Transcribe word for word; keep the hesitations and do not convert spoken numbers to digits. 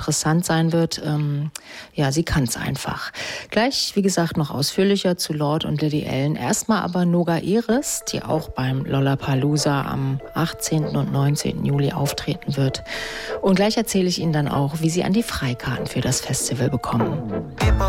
interessant sein wird. Ähm, ja, sie kann es einfach. Gleich, wie gesagt, noch ausführlicher zu Lorde und Lily Allen. Erstmal aber Noga Eris, die auch beim Lollapalooza am achtzehnten und neunzehnten Juli auftreten wird. Und gleich erzähle ich Ihnen dann auch, wie Sie an die Freikarten für das Festival bekommen.